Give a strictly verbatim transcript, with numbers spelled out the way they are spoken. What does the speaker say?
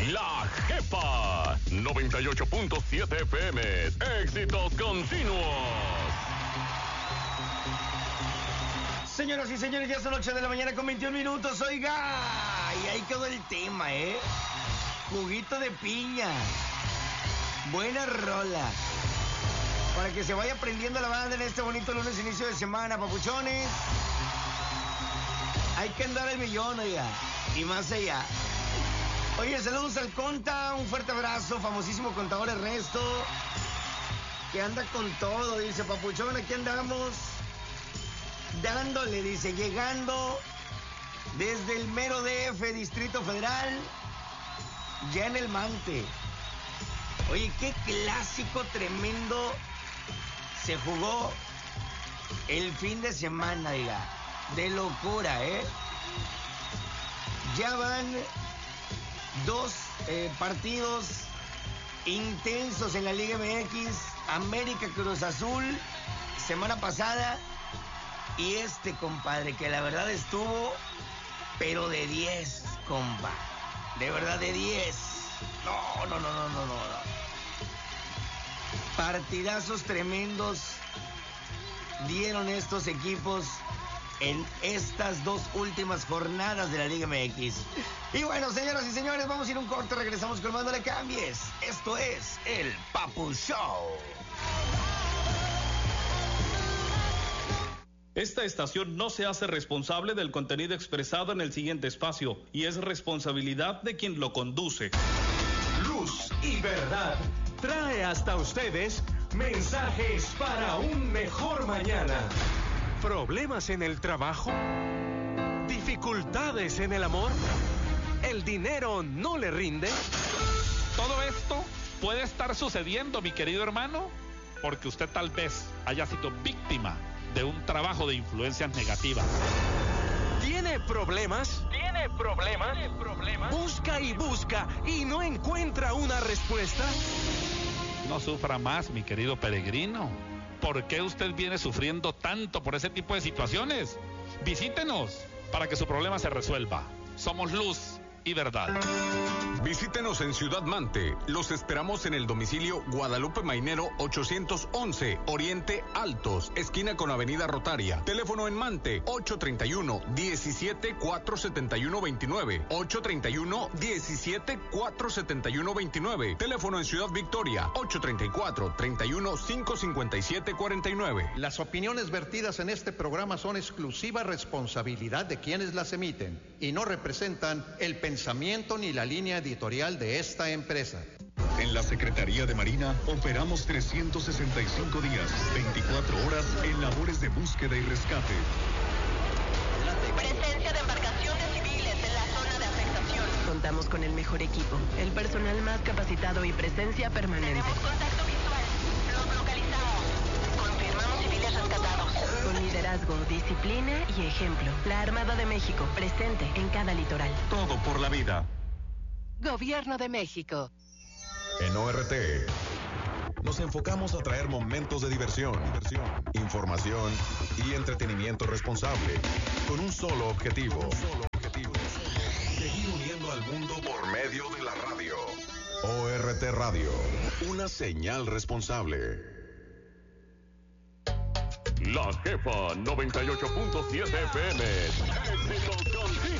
La Jefa noventa y ocho punto siete F M. Éxitos continuos. Señoras y señores, ya son ocho de la mañana con veintiún minutos. Oiga, y ahí quedó el tema, ¿eh? Juguito de piña. Buena rola. Para que se vaya prendiendo la banda en este bonito lunes, inicio de semana, papuchones. Hay que andar el millón, oiga. Y más allá. Oye, saludos al Conta. Un fuerte abrazo. Famosísimo contador Ernesto. Que anda con todo. Dice, papuchón, aquí andamos. Dándole, dice, llegando desde el mero D F, Distrito Federal. Ya en el Mante. Oye, qué clásico tremendo se jugó el fin de semana, diga. De locura, ¿eh? Ya van dos eh, partidos intensos en la Liga M X. América Cruz Azul, semana pasada. Y este, compadre, que la verdad estuvo, pero de diez, compa. De verdad, de diez. No, no, no, no, no, no. Partidazos tremendos dieron estos equipos en estas dos últimas jornadas de la Liga M X. Y bueno, señoras y señores, vamos a ir a un corte, regresamos con más, no le cambies. Esto es el Papu Show. Esta estación no se hace responsable del contenido expresado en el siguiente espacio y es responsabilidad de quien lo conduce. Luz y Verdad trae hasta ustedes mensajes para un mejor mañana. ¿Problemas en el trabajo? ¿Dificultades en el amor? ¿El dinero no le rinde? Todo esto puede estar sucediendo, mi querido hermano, porque usted tal vez haya sido víctima de un trabajo de influencias negativas. ¿Tiene problemas? ¿Tiene problemas? ¿Tiene problemas? Busca y busca y no encuentra una respuesta. No sufra más, mi querido peregrino. ¿Por qué usted viene sufriendo tanto por ese tipo de situaciones? Visítenos para que su problema se resuelva. Somos Luz y Verdad. Visítenos en Ciudad Mante. Los esperamos en el domicilio Guadalupe Mainero ochocientos once, Oriente Altos, esquina con Avenida Rotaria. Teléfono en Mante ocho treinta y uno, diecisiete, cuatrocientos setenta y uno veintinueve. ocho treinta y uno, diecisiete, cuatrocientos setenta y uno veintinueve. Teléfono en Ciudad Victoria ocho treinta y cuatro, treinta y uno, quinientos cincuenta y siete cuarenta y nueve. Las opiniones vertidas en este programa son exclusiva responsabilidad de quienes las emiten y no representan el pensamiento ni la línea editorial de esta empresa. En la Secretaría de Marina operamos trescientos sesenta y cinco días, veinticuatro horas en labores de búsqueda y rescate. Presencia de embarcaciones civiles en la zona de afectación. Contamos con el mejor equipo, el personal más capacitado y presencia permanente. Tenemos contacto visual. Los localizamos. Confirmamos civiles rescatados. Con liderazgo, disciplina y ejemplo. La Armada de México, presente en cada litoral. Todo por la vida. Gobierno de México. En O R T nos enfocamos a traer momentos de diversión, diversión, información y entretenimiento responsable, con un solo objetivo, un solo objetivo, seguir uniendo al mundo por medio de la radio. O R T Radio, una señal responsable. La Jefa noventa y ocho punto siete F M. Éxitos continuos.